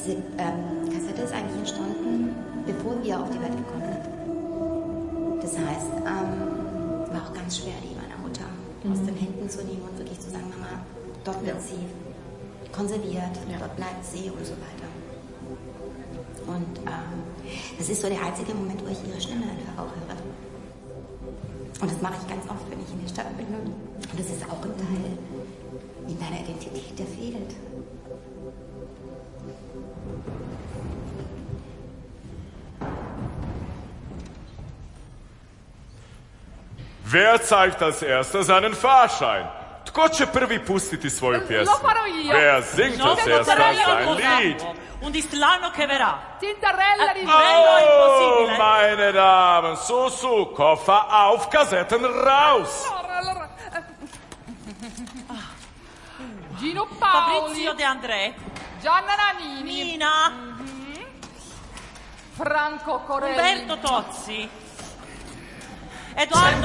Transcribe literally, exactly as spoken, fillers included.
diese ähm, Kassette ist eigentlich entstanden, bevor wir auf die Welt gekommen sind. Das heißt, ähm, war auch ganz schwer, die meiner Mutter mhm. aus den Händen zu nehmen und wirklich zu sagen, Mama, dort wird ja. sie konserviert, ja. dort bleibt sie und so weiter. Und ähm, das ist so der einzige Moment, wo ich ihre Stimme einfach auch höre. Und das mache ich ganz oft, wenn ich in der Stadt bin. Und das ist auch ein Teil in deiner Identität, der fehlt. Wer zeigt als erster seinen Fahrschein? Tko će prvi pustiti svoju pjesmu? Wer singt als erster sein Lied? Un distrano che verrà. Tintarella di Oh, meine Damen, su, su, Koffer auf, Kassetten raus. Gino Paoli. Fabrizio De André. Gianna Nannini. Nina. Mm-hmm. Franco Corelli. Umberto Tozzi. Edoardo